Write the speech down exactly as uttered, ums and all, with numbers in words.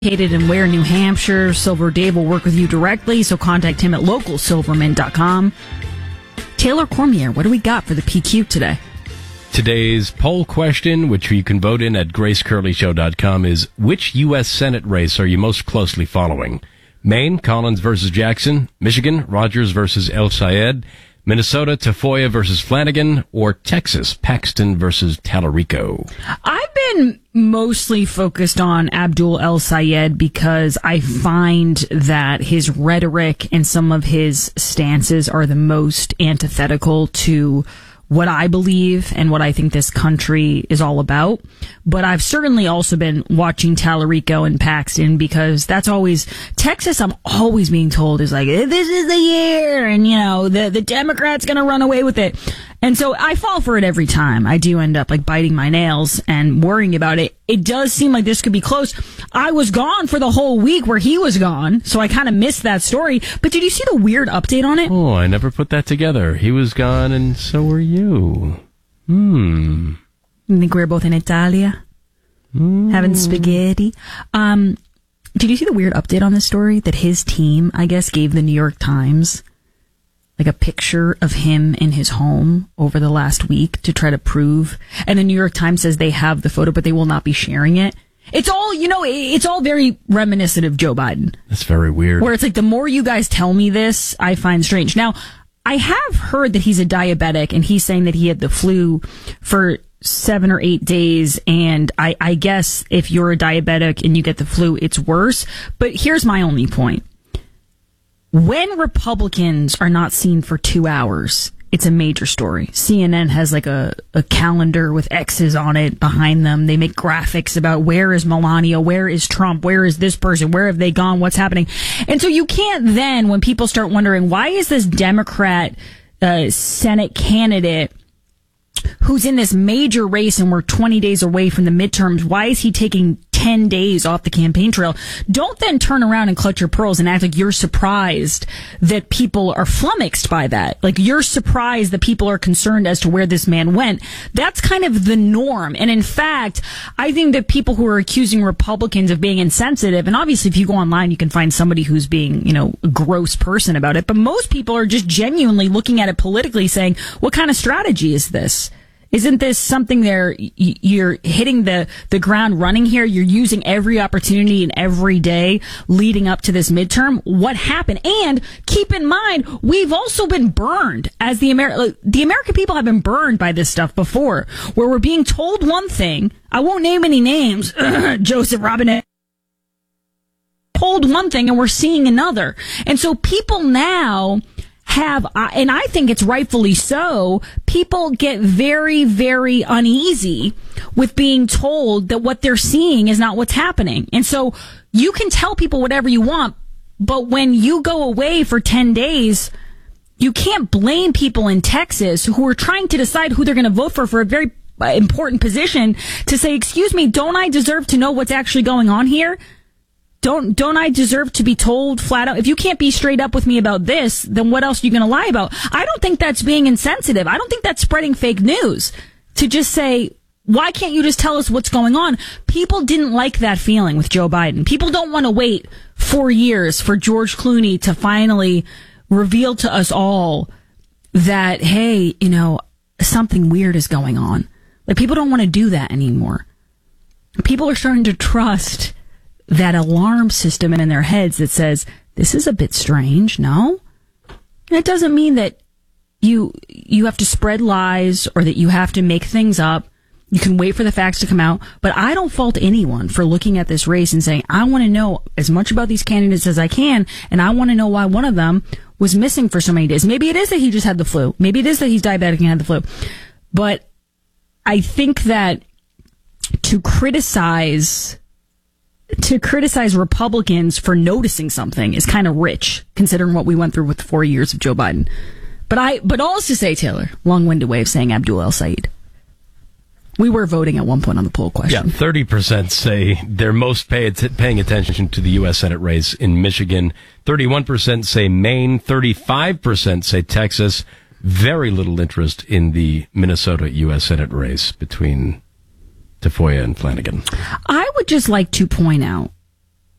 Located in Ware, New Hampshire. Silver Dave will work with you directly, so contact him at local silverman dot com. Taylor Cormier, what do we got for the P Q today? Today's poll question, which you can vote in at grace curley show dot com, is which U S Senate race are you most closely following? Maine, Collins versus Jackson; Michigan, Rogers versus El Sayed; Minnesota, Tafoya versus Flanagan; or Texas, Paxton versus Tallarico? I've been mostly focused on Abdul El Sayed because I find that his rhetoric and some of his stances are the most antithetical to what I believe and what I think this country is all about. But I've certainly also been watching Tallarico and Paxton because that's always, Texas I'm always being told is like, this is the year and, you know, the, the Democrats going to run away with it. And so I fall for it every time. I do end up like biting my nails and worrying about it. It does seem like this could be close. I was gone for the whole week where he was gone, so I kind of missed that story. But did you see the weird update on it? Oh, I never put that together. He was gone and so were you. Hmm. I think we were both in Italia, Mm. having spaghetti. Um, did you see the weird update on this story? That his team, I guess, gave the New York Times like a picture of him in his home over the last week to try to prove. And the New York Times says they have the photo, but they will not be sharing it. It's all, you know, it's all very reminiscent of Joe Biden. That's very weird. Where it's like, the more you guys tell me this, I find strange. Now, I have heard that he's a diabetic, and he's saying that he had the flu for seven or eight days. And I, I guess if you're a diabetic and you get the flu, it's worse. But here's my only point. When Republicans are not seen for two hours, it's a major story. C N N has like a, a calendar with X's on it behind them. They make graphics about where is Melania, where is Trump, where is this person, where have they gone, what's happening. And so you can't then, when people start wondering, why is this Democrat uh, Senate candidate who's in this major race and we're twenty days away from the midterms, why is he taking ten days off the campaign trail? Don't then turn around and clutch your pearls and act like you're surprised that people are flummoxed by that. Like you're surprised that people are concerned as to where this man went. That's kind of the norm. And in fact, I think that people who are accusing Republicans of being insensitive, and obviously if you go online, you can find somebody who's being, you know, a gross person about it. But most people are just genuinely looking at it politically saying, what kind of strategy is this? Isn't this something there, you're hitting the, the ground running here? You're using every opportunity and every day leading up to this midterm. What happened? And keep in mind, we've also been burned as the Ameri- the American people have been burned by this stuff before, where we're being told one thing. I won't name any names. Joseph Robinette. Told one thing and we're seeing another. And so people now have, and I think it's rightfully so, people get very, very uneasy with being told that what they're seeing is not what's happening. And so you can tell people whatever you want, but when you go away for ten days, you can't blame people in Texas who are trying to decide who they're going to vote for for a very important position to say, excuse me, don't I deserve to know what's actually going on here? Don't don't I deserve to be told flat out, if you can't be straight up with me about this, then what else are you going to lie about? I don't think that's being insensitive. I don't think that's spreading fake news to just say, why can't you just tell us what's going on? People didn't like that feeling with Joe Biden. People don't want to wait four years for George Clooney to finally reveal to us all that, hey, you know, something weird is going on. Like, people don't want to do that anymore. People are starting to trust that alarm system in their heads that says, this is a bit strange, no? It doesn't mean that you you have to spread lies or that you have to make things up. You can wait for the facts to come out. But I don't fault anyone for looking at this race and saying, I want to know as much about these candidates as I can, and I want to know why one of them was missing for so many days. Maybe it is that he just had the flu. Maybe it is that he's diabetic and had the flu. But I think that to criticize... to criticize Republicans for noticing something is kind of rich, considering what we went through with the four years of Joe Biden. But I, but all to say, Taylor, long-winded way of saying Abdul El Sayed. We were voting at one point on the poll question. Yeah, thirty percent say they're most pay att- paying attention to the U S Senate race in Michigan. thirty-one percent say Maine. thirty-five percent say Texas. Very little interest in the Minnesota U S Senate race between Tafoya and Flanagan. I would just like to point out